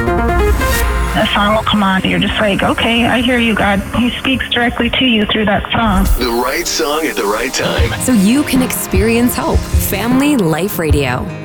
A song will come on, and you're just like, okay, I hear you, God. He speaks directly to you through that song. The right song at the right time. So you can experience hope. Family Life Radio.